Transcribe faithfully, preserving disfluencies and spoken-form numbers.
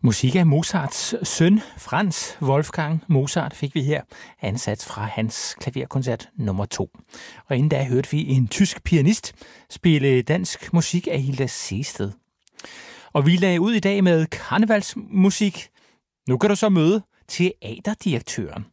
Musik af Mozarts søn, Franz Wolfgang Mozart, fik vi her ansat fra hans klaverkoncert nummer to. Og inden da hørte vi en tysk pianist spille dansk musik af Hilda Sehested. Og vi lagde ud i dag med karnevalsmusik. Nu kan du så møde teaterdirektøren.